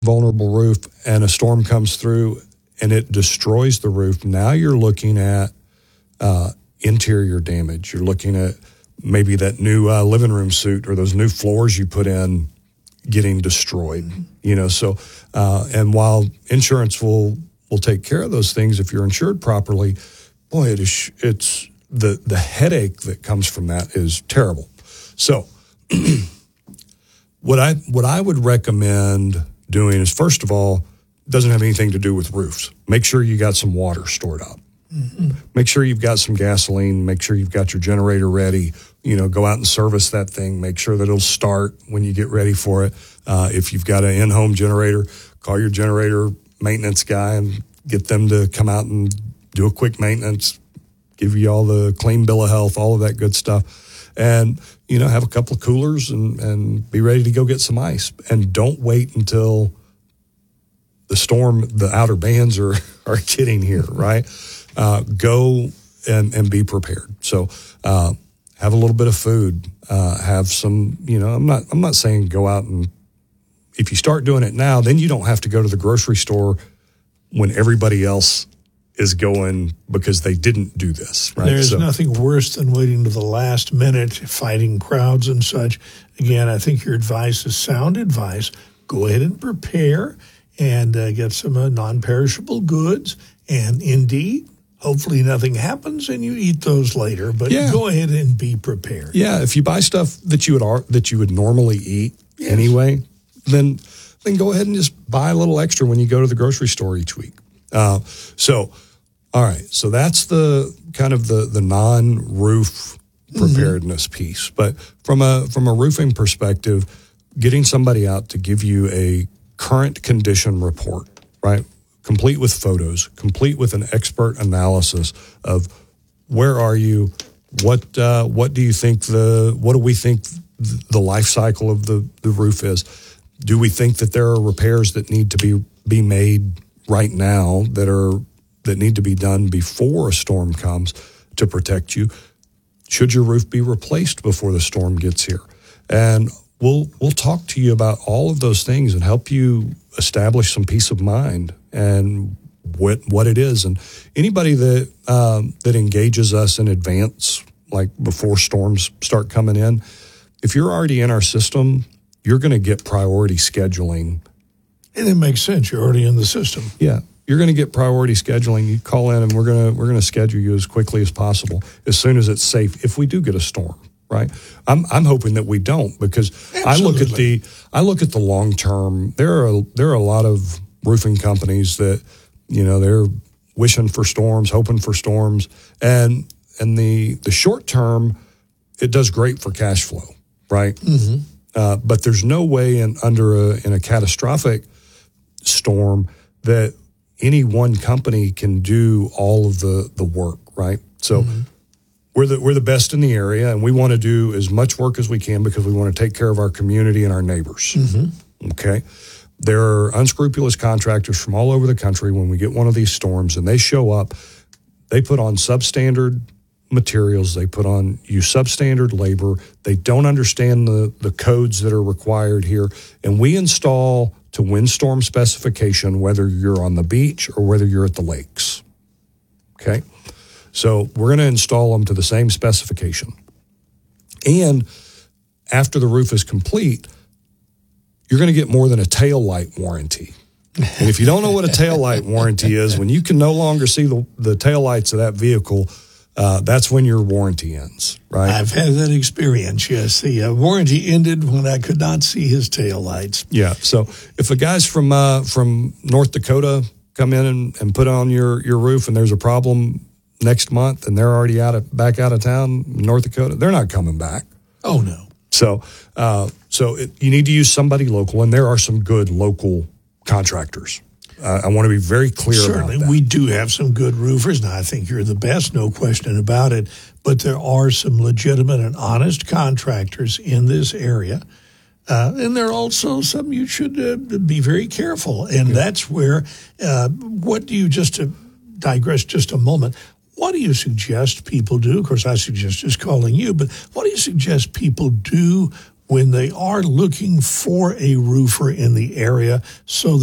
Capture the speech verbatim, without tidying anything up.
vulnerable roof and a storm comes through and it destroys the roof, now you're looking at uh, interior damage. You're looking at maybe that new uh, living room suite or those new floors you put in getting destroyed. Mm-hmm. You know, so uh, and while insurance will will take care of those things if you're insured properly, boy, it is it's the the headache that comes from that is terrible. So what I what I would recommend doing is, first of all, doesn't have anything to do with roofs. Make sure you got some water stored up. Mm-hmm. Make sure you've got some gasoline. Make sure you've got your generator ready. You know, go out and service that thing. Make sure that it'll start when you get ready for it. Uh, if you've got an in-home generator, call your generator maintenance guy and get them to come out and do a quick maintenance, give you all the clean bill of health, all of that good stuff. And, you know, have a couple of coolers and, and be ready to go get some ice. And don't wait until the storm, the outer bands are, are getting here, right? Uh, go and, and be prepared. So uh, have a little bit of food. Uh, have some, you know, I'm not I'm not saying go out and, if you start doing it now, then you don't have to go to the grocery store when everybody else is going because they didn't do this, right? There's so, nothing worse than waiting to the last minute, fighting crowds and such. Again, I think your advice is sound advice. Go ahead and prepare and uh, get some uh, non-perishable goods. And indeed, hopefully nothing happens and you eat those later. But yeah. Go ahead and be prepared. Yeah, if you buy stuff that you would that you would normally eat yes. anyway, then then go ahead and just buy a little extra when you go to the grocery store each week. Uh, so, all right. So that's the kind of the, the non-roof preparedness mm-hmm. piece. But from a from a roofing perspective, getting somebody out to give you a current condition report, right? Complete with photos, complete with an expert analysis of where are you, what uh, what do you think the what do we think the life cycle of the, the roof is? Do we think that there are repairs that need to be be made right now that are that need to be done before a storm comes to protect you? Should your roof be replaced before the storm gets here? And we'll we'll talk to you about all of those things and help you establish some peace of mind and what what it is. And anybody that um, that engages us in advance, like before storms start coming in, if you're already in our system, you're going to get priority scheduling. And it makes sense. You're already in the system. Yeah. You're going to get priority scheduling. You call in and we're going to we're going to schedule you as quickly as possible, as soon as it's safe, if we do get a storm, right? I'm I'm hoping that we don't, because Absolutely. I look at the I look at the long term. There are there are a lot of roofing companies that, you know, they're wishing for storms, hoping for storms, and and the the short term, it does great for cash flow, right? Mm-hmm. Uh, but there's no way in under a in a catastrophic storm that any one company can do all of the, the work, right? So mm-hmm. we're the we're the best in the area, and we want to do as much work as we can because we want to take care of our community and our neighbors. Mm-hmm. Okay, there are unscrupulous contractors from all over the country. When we get one of these storms and they show up, they put on substandard materials, they put on use substandard labor, they don't understand the, the codes that are required here, and we install to windstorm specification, whether you're on the beach or whether you're at the lakes. Okay? So we're going to install them to the same specification. And after the roof is complete, you're going to get more than a tail light warranty. And if you don't know what a tail light warranty is, when you can no longer see the, the tail lights of that vehicle, Uh, that's when your warranty ends, right? I've had that experience, yes. The uh, warranty ended when I could not see his taillights. Yeah, so if a guy's from uh, from North Dakota come in and, and put on your, your roof and there's a problem next month and they're already out of back out of town in North Dakota, they're not coming back. Oh, no. So, uh, so it, you need to use somebody local, and there are some good local contractors. Uh, I want to be very clear Certainly, about that. we do have some good roofers. Now, I think you're the best, no question about it. But there are some legitimate and honest contractors in this area. Uh, and there are also some you should uh, be very careful. And yeah. that's where, uh, what do you, just to digress just a moment, what do you suggest people do? Of course, I suggest just calling you, but what do you suggest people do when they are looking for a roofer in the area so